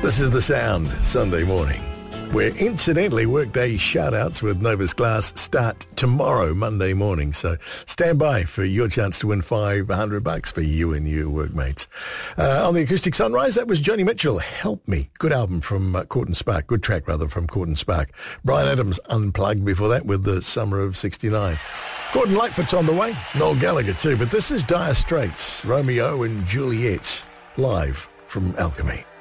This is The Sound, Sunday morning, where incidentally workday shout-outs with Novus Glass start tomorrow, Monday morning. So stand by for your chance to win $500 for you and your workmates. On the Acoustic Sunrise, that was Joni Mitchell, Help Me. Good album from Court and Spark. Good track, rather, from Court and Spark. Bryan Adams Unplugged before that with The Summer of 69. Gordon Lightfoot's on the way. Noel Gallagher too. But this is Dire Straits, Romeo and Juliet, live from Alchemy.